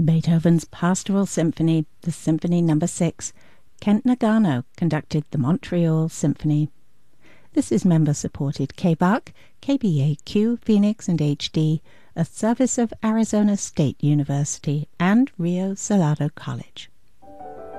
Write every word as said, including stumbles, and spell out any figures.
Beethoven's Pastoral Symphony, the Symphony Number six. Kent Nagano conducted the Montreal Symphony. This is member-supported K B A C, K B A Q, Phoenix, and H D, a service of Arizona State University and Rio Salado College.